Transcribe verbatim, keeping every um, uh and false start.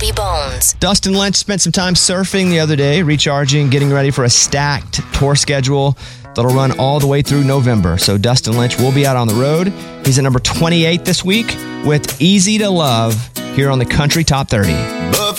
Bobby Bones. Dustin Lynch spent some time surfing the other day, recharging, getting ready for a stacked tour schedule that'll run all the way through November. So Dustin Lynch will be out on the road. He's at number twenty-eight this week with Easy to Love here on the Country Top thirty.